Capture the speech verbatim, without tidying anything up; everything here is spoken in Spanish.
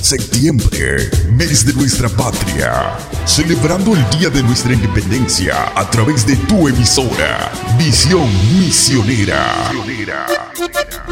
Septiembre, mes de nuestra patria, celebrando el Día de nuestra Independencia a través de tu emisora, Visión Misionera.